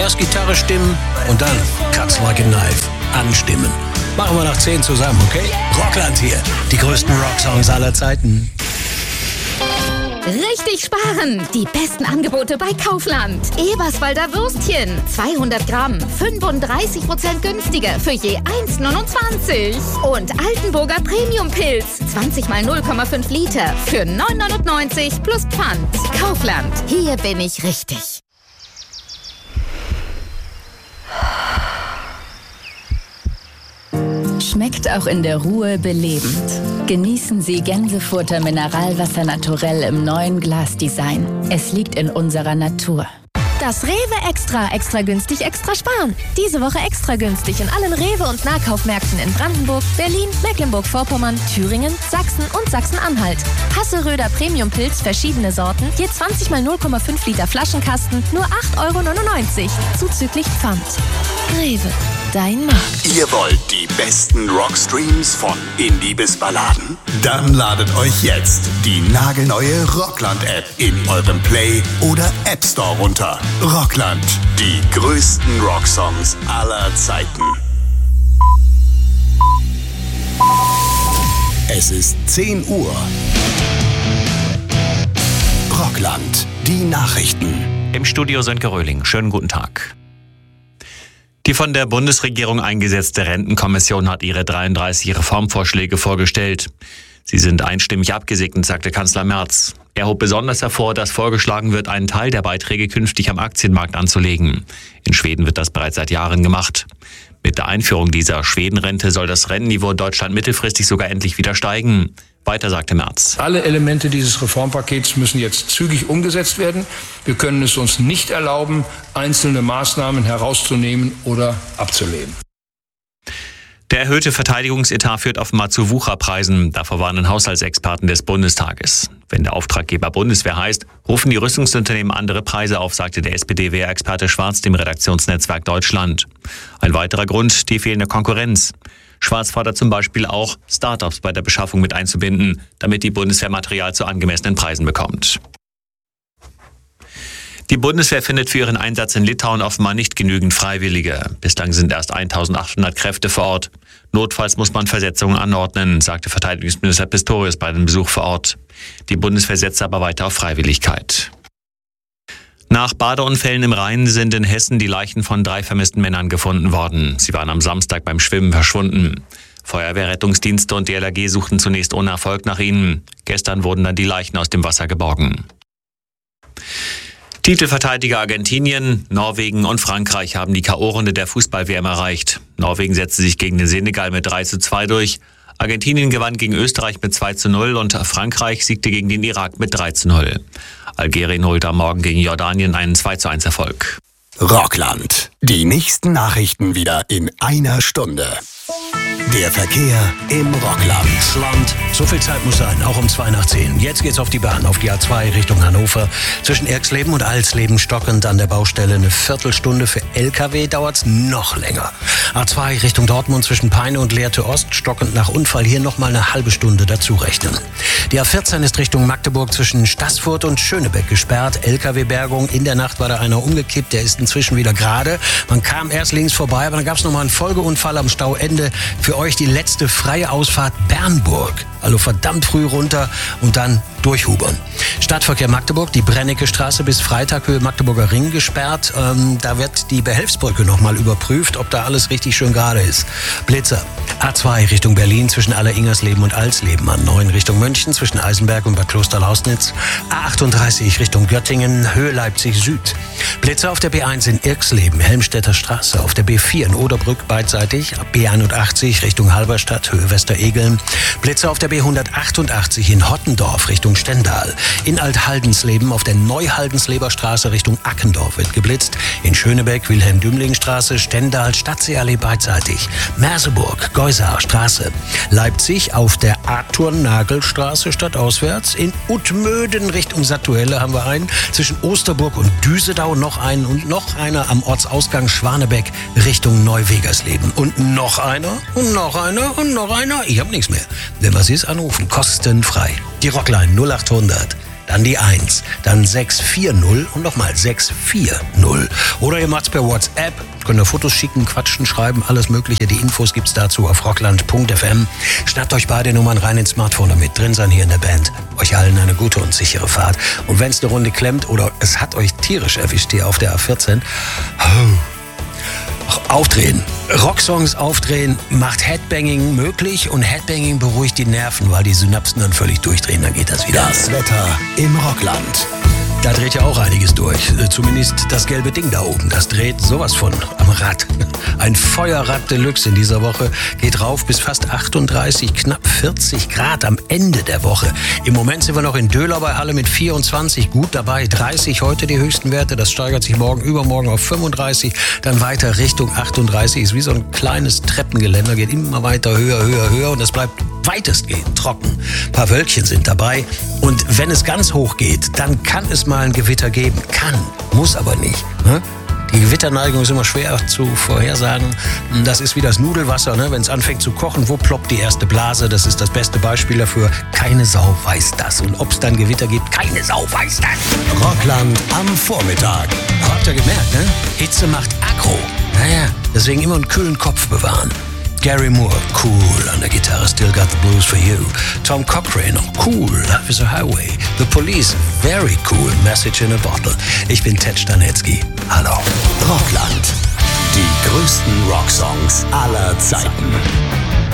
Bassgitarre stimmen und dann Cuts Like a Knife anstimmen. Machen wir nach 10 zusammen, okay? Rockland hier, die größten Rocksongs aller Zeiten. Richtig sparen! Die besten Angebote bei Kaufland. Eberswalder Würstchen, 200 Gramm, 35% günstiger für je 1,29. Und Altenburger Premium-Pilz, 20 mal 0,5 Liter für 9,99 plus Pfand. Kaufland, hier bin ich richtig. Schmeckt auch in der Ruhe belebend. Genießen Sie Gänsefutter Mineralwasser naturell im neuen Glasdesign. Es liegt in unserer Natur. Das Rewe Extra günstig, extra sparen. Diese Woche extra günstig in allen Rewe- und Nahkaufmärkten in Brandenburg, Berlin, Mecklenburg-Vorpommern, Thüringen, Sachsen und Sachsen-Anhalt. Hasseröder Premium-Pilz, verschiedene Sorten, je 20 mal 0,5 Liter Flaschenkasten, nur 8,99 €, zuzüglich Pfand. Rewe, dein Markt. Ihr wollt die besten Rockstreams von Indie bis Balladen? Dann ladet euch jetzt die nagelneue Rockland-App in eurem Play- oder App Store runter. Rockland, die größten Rocksongs aller Zeiten. Es ist 10 Uhr. Rockland, die Nachrichten. Im Studio Sönke Röhling. Schönen guten Tag. Die von der Bundesregierung eingesetzte Rentenkommission hat ihre 33 Reformvorschläge vorgestellt. Sie sind einstimmig abgesegnet, sagte Kanzler Merz. Er hob besonders hervor, dass vorgeschlagen wird, einen Teil der Beiträge künftig am Aktienmarkt anzulegen. In Schweden wird das bereits seit Jahren gemacht. Mit der Einführung dieser Schwedenrente soll das Rentenniveau in Deutschland mittelfristig sogar endlich wieder steigen. Weiter sagte Merz. Alle Elemente dieses Reformpakets müssen jetzt zügig umgesetzt werden. Wir können es uns nicht erlauben, einzelne Maßnahmen herauszunehmen oder abzulehnen. Der erhöhte Verteidigungsetat führt offenbar zu Wucherpreisen. Davor warnen Haushaltsexperten des Bundestages. Wenn der Auftraggeber Bundeswehr heißt, rufen die Rüstungsunternehmen andere Preise auf, sagte der SPD-Wehrexperte Schwarz dem Redaktionsnetzwerk Deutschland. Ein weiterer Grund, die fehlende Konkurrenz. Schwarz fordert zum Beispiel auch, Start-ups bei der Beschaffung mit einzubinden, damit die Bundeswehr Material zu angemessenen Preisen bekommt. Die Bundeswehr findet für ihren Einsatz in Litauen offenbar nicht genügend Freiwillige. Bislang sind erst 1.800 Kräfte vor Ort. Notfalls muss man Versetzungen anordnen, sagte Verteidigungsminister Pistorius bei dem Besuch vor Ort. Die Bundeswehr setzt aber weiter auf Freiwilligkeit. Nach Badeunfällen im Rhein sind in Hessen die Leichen von 3 vermissten Männern gefunden worden. Sie waren am Samstag beim Schwimmen verschwunden. Feuerwehr, Rettungsdienste und die LAG suchten zunächst ohne Erfolg nach ihnen. Gestern wurden dann die Leichen aus dem Wasser geborgen. Titelverteidiger Argentinien, Norwegen und Frankreich haben die K.O.-Runde der Fußball-WM erreicht. Norwegen setzte sich gegen den Senegal mit 3:2 durch. Argentinien gewann gegen Österreich mit 2:0 und Frankreich siegte gegen den Irak mit 3:0. Algerien holte am Morgen gegen Jordanien einen 2:1 Erfolg. Rockland, die nächsten Nachrichten wieder in einer Stunde. Der Verkehr im Rockland. Land. So viel Zeit muss sein, auch um 9:55. Jetzt geht's auf die Bahn, auf die A2 Richtung Hannover. Zwischen Erxleben und Alsleben stockend an der Baustelle eine Viertelstunde. Für LKW dauert's noch länger. A2 Richtung Dortmund zwischen Peine und Lehrte Ost stockend nach Unfall. Hier noch mal eine halbe Stunde dazu rechnen. Die A14 ist Richtung Magdeburg zwischen Staßfurt und Schönebeck gesperrt. LKW-Bergung. In der Nacht war da einer umgekippt. Der ist inzwischen wieder gerade. Man kam erst links vorbei, aber dann gab's noch mal einen Folgeunfall am Stauende. Für euch die letzte freie Ausfahrt Bernburg. Also verdammt früh runter und dann durchhubern. Stadtverkehr Magdeburg, die Brennecke Straße bis Freitag Höhe Magdeburger Ring gesperrt. Da wird die Behelfsbrücke nochmal überprüft, ob da alles richtig schön gerade ist. Blitzer. A2 Richtung Berlin zwischen Alleringersleben und Alsleben. A9 Richtung München zwischen Eisenberg und Bad Klosterlausnitz. A38 Richtung Göttingen, Höhe Leipzig Süd. Blitzer auf der B1 in Irxleben, Helmstedter Straße. Auf der B4 in Oderbrück beidseitig. B81 Richtung Halberstadt, Höhe Westeregeln. Blitzer auf der B188 in Hottendorf Richtung Stendal. In Althaldенsleben auf der Neuhaldensleber Straße Richtung Ackendorf wird geblitzt. In Schönebeck, Wilhelm-Dümling-Straße, Stendal, Stadtseeallee beidseitig. Merseburg, Geusar Straße. Leipzig auf der Arthur-Nagel-Straße stadtauswärts. In Utmöden Richtung Sattuelle haben wir einen. Zwischen Osterburg und Düsedau noch einen und noch einer am Ortsausgang Schwanebeck Richtung Neuwegersleben. Und noch einer und noch einer und noch einer. Ich hab nichts mehr. Wenn was ist, anrufen. Kostenfrei. Die Rockline 0800 dann die 1, dann 640 und nochmal 640. Oder ihr macht's per WhatsApp, könnt ihr Fotos schicken, quatschen, schreiben, alles mögliche. Die Infos gibt's dazu auf rockland.fm. Schnappt euch beide Nummern rein ins Smartphone, damit drin sein hier in der Band. Euch allen eine gute und sichere Fahrt. Und wenn's eine Runde klemmt oder es hat euch tierisch erwischt hier auf der A14, aufdrehen. Rocksongs aufdrehen macht Headbanging möglich und Headbanging beruhigt die Nerven, weil die Synapsen dann völlig durchdrehen, dann geht das wieder. Das Wetter im Rockland. Da dreht ja auch einiges durch. Zumindest das gelbe Ding da oben. Das dreht sowas von am Rad. Ein Feuerrad Deluxe in dieser Woche geht rauf bis fast 38, knapp 40 Grad am Ende der Woche. Im Moment sind wir noch in Döhler bei Halle mit 24, gut dabei. 30 heute die höchsten Werte. Das steigert sich morgen, übermorgen auf 35. Dann weiter Richtung 38. Ist wie so ein kleines Treppengeländer. Geht immer weiter höher, höher, höher. Und es bleibt weitestgehend trocken. Ein paar Wölkchen sind dabei. Und wenn es ganz hoch geht, dann kann es mal ein Gewitter geben. Kann, muss aber nicht. Ne? Die Gewitterneigung ist immer schwer zu vorhersagen. Das ist wie das Nudelwasser, ne? Wenn es anfängt zu kochen, wo ploppt die erste Blase? Das ist das beste Beispiel dafür. Keine Sau weiß das. Und ob es dann Gewitter gibt, keine Sau weiß das. Rockland am Vormittag. Habt ihr gemerkt, ne? Hitze macht aggro. Naja, deswegen immer einen kühlen Kopf bewahren. Gary Moore, cool an der Gitarre, Still Got the Blues for You. Tom Cochrane, cool, Life is a Highway. The Police, very cool, Message in a Bottle. Ich bin Ted Stanetzky. Hallo. Rockland. Die größten Rocksongs aller Zeiten.